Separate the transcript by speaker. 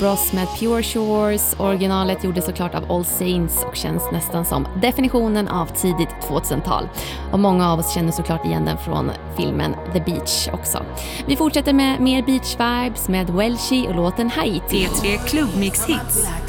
Speaker 1: Bros med Pure Shores. Originalet gjordes såklart av All Saints och känns nästan som definitionen av tidigt 2000-tal. Och många av oss känner såklart igen den från filmen The Beach också. Vi fortsätter med mer beach vibes med Welshi och låten Haiti.
Speaker 2: P3 Klubbmix Hits.